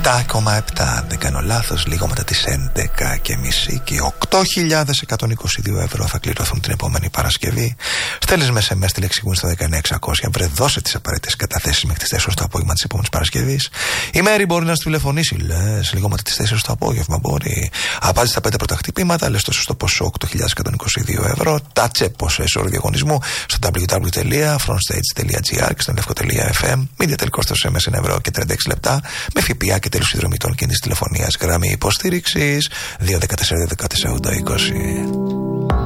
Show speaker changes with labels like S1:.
S1: 7,7 δεν κάνω λάθος, λίγο μετά τις 11:30 και 8.122 ευρώ θα κληρωθούν την επόμενη Παρασκευή. Στέλνεις με SMS τη λέξη στο 19600. Βρε, δώσε τις απαραίτητες καταθέσεις μέχρι τις 4 το απόγευμα της επόμενης Παρασκευής. Η Μέρη μπορεί να σου τηλεφωνήσει, λες, λίγο μετά τις 4 το απόγευμα. Μπορεί. Απάντησε στα 5 πρώτα χτυπήματα, λες το σωστό ποσό 8.122 ευρώ. Τα τσέποσες όρου διαγωνισμού στο www.frontstage.gr και στο lefko.fm. Μην διατελικό στο SMS 1 ευρώ και 36 λεπτά με ΦΠΑ και τέλος συνδρομητών κινητής τηλεφωνίας. Γραμμή υποστήριξης 214-14-80-20.